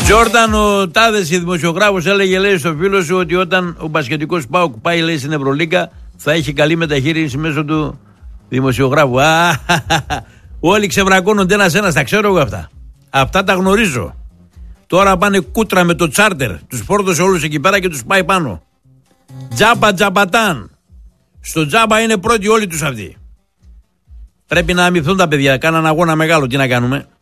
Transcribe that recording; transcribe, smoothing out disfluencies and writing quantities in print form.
Τζόρνταν, ο Τάδες, δημοσιογράφος, έλεγε, λέει, στο φίλο σου ότι όταν ο μπασκετικός ΠΑΟΚ πάει, λέει, στην Ευρωλίγκα, θα έχει καλή μεταχείριση μέσω του δημοσιογράφου. Όλοι ξεβρακώνονται ένας-ένας, τα ξέρω εγώ αυτά. Αυτά τα γνωρίζω. Τώρα πάνε κούτρα με το τσάρτερ. Τους φόρτωσε όλους εκεί πέρα και τους πάει πάνω. Τζάμπα τζαμπατάν. Στο τζάμπα είναι πρώτοι όλοι τους αυτοί. Πρέπει να αμυφθούν τα παιδιά. Κάναν αγώνα μεγάλο. Τι να κάνουμε.